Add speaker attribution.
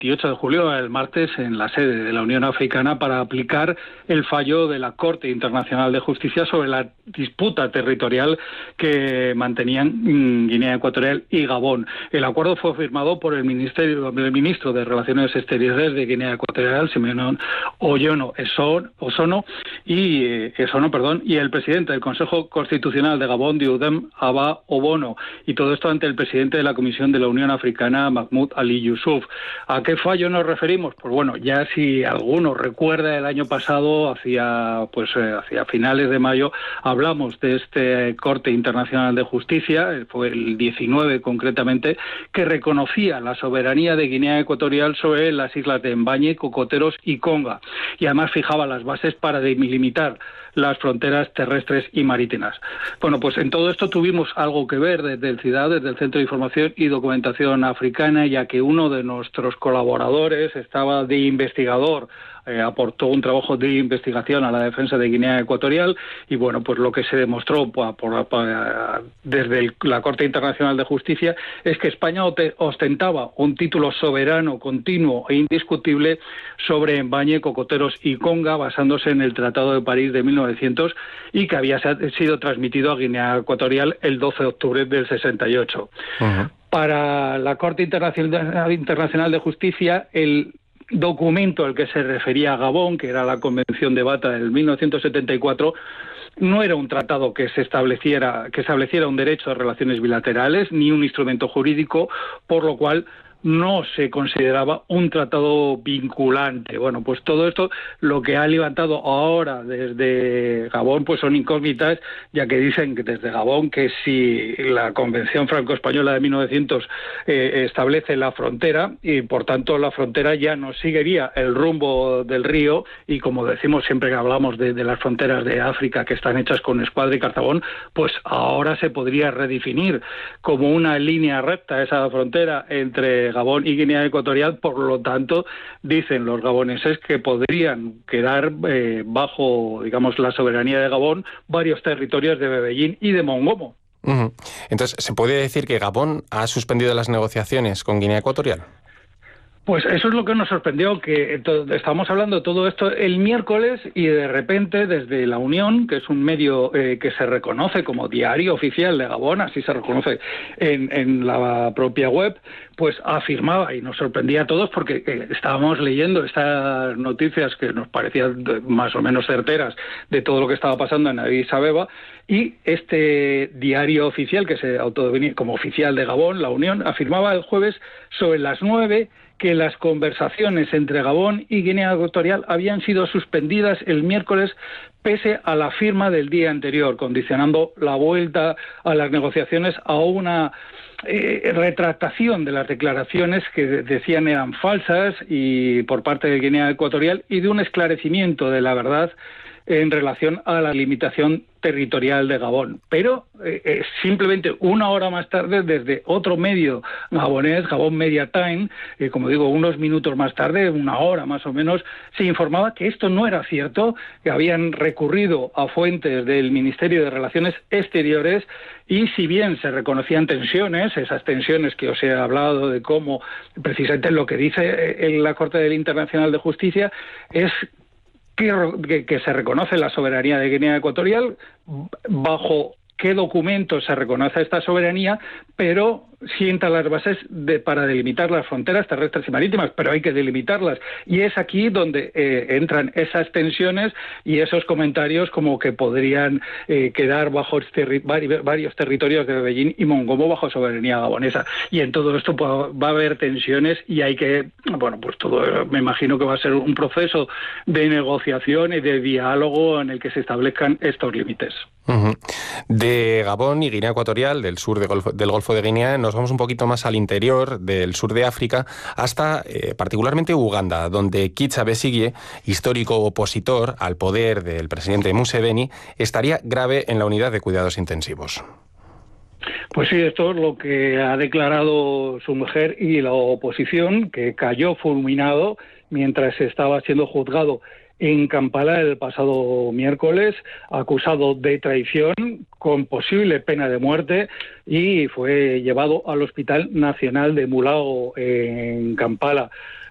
Speaker 1: 28 de julio, el martes, en la sede de la Unión Africana para aplicar el fallo de la Corte Internacional de Justicia sobre la disputa territorial que mantenían Guinea Ecuatorial y Gabón. El acuerdo fue firmado por el ministro de Relaciones Exteriores de Guinea Ecuatorial, Simeon Osono, y el presidente del Consejo Constitucional de Gabón, Dioudem Abba Obono, y todo esto ante el presidente de la Comisión de la Unión Africana, Mahmoud Ali Yusuf. ¿A qué fallo nos referimos? Pues bueno, ya si alguno recuerda, el año pasado, hacia finales de mayo, hablamos de este Corte Internacional de Justicia, fue el 19 concretamente, que reconocía la soberanía de Guinea Ecuatorial sobre las islas de Mbañe, Cocoteros y Conga, y además fijaba las bases para delimitar las fronteras terrestres y marítimas. Bueno, pues en todo esto tuvimos algo que ver desde el CIDAD, desde el Centro de Información y Documentación Africana, ya que uno de nuestros colaboradores estaba de investigador, aportó un trabajo de investigación a la defensa de Guinea Ecuatorial, y bueno, pues lo que se demostró desde la Corte Internacional de Justicia es que España ostentaba un título soberano, continuo e indiscutible sobre Mbañe, Cocoteros y Conga, basándose en el Tratado de París de 1900, y que había sido transmitido a Guinea Ecuatorial el 12 de octubre del 68. Uh-huh. Para la Corte Internacional de Justicia, el documento al que se refería a Gabón, que era la Convención de Bata del 1974, no era un tratado que estableciera un derecho a relaciones bilaterales ni un instrumento jurídico, por lo cual no se consideraba un tratado vinculante. Bueno, pues todo esto lo que ha levantado ahora desde Gabón pues son incógnitas, ya que dicen que desde Gabón que si la Convención Franco-Española de 1900 establece la frontera, y por tanto la frontera ya no seguiría el rumbo del río, y como decimos siempre que hablamos de las fronteras de África que están hechas con escuadra y cartabón, pues ahora se podría redefinir como una línea recta esa frontera entre Gabón y Guinea Ecuatorial. Por lo tanto, dicen los gaboneses que podrían quedar bajo, digamos, la soberanía de Gabón varios territorios de Bebellín y de Mongomo.
Speaker 2: Uh-huh. Entonces, ¿se puede decir que Gabón ha suspendido las negociaciones con Guinea Ecuatorial?
Speaker 1: Pues eso es lo que nos sorprendió, que estamos hablando de todo esto el miércoles y de repente desde La Unión, que es un medio que se reconoce como diario oficial de Gabón, así se reconoce en la propia web, pues afirmaba, y nos sorprendía a todos porque estábamos leyendo estas noticias que nos parecían más o menos certeras de todo lo que estaba pasando en Addis Abeba, y este diario oficial que se autodefinía como oficial de Gabón, La Unión, afirmaba el jueves sobre las 9 que las conversaciones entre Gabón y Guinea Ecuatorial habían sido suspendidas el miércoles pese a la firma del día anterior, condicionando la vuelta a las negociaciones a una retractación de las declaraciones que decían eran falsas y por parte de Guinea Ecuatorial, y de un esclarecimiento de la verdad en relación a la limitación territorial de Gabón. Pero simplemente una hora más tarde, desde otro medio gabonés, Gabon Media Time, como digo, unos minutos más tarde, una hora más o menos, se informaba que esto no era cierto, que habían recurrido a fuentes del Ministerio de Relaciones Exteriores, y si bien se reconocían tensiones, esas tensiones que os he hablado de cómo precisamente lo que dice en la Corte Internacional de Justicia es que se reconoce la soberanía de Guinea Ecuatorial, bajo qué documentos se reconoce esta soberanía, pero sienta las bases para delimitar las fronteras terrestres y marítimas, pero hay que delimitarlas. Y es aquí donde entran esas tensiones y esos comentarios como que podrían quedar bajo varios territorios de Bebellín y Mongomo bajo soberanía gabonesa. Y en todo esto va a haber tensiones y hay que, pues todo, me imagino que va a ser un proceso de negociación y de diálogo en el que se establezcan estos límites.
Speaker 2: Uh-huh. De Gabón y Guinea Ecuatorial, del sur del Golfo de Guinea, nos vamos un poquito más al interior del sur de África, hasta particularmente Uganda, donde Kizza Besigye, histórico opositor al poder del presidente Museveni, estaría grave en la unidad de cuidados intensivos.
Speaker 1: Pues sí, esto es lo que ha declarado su mujer y la oposición, que cayó fulminado mientras estaba siendo juzgado en Kampala el pasado miércoles, acusado de traición con posible pena de muerte, y fue llevado al Hospital Nacional de Mulao en Kampala.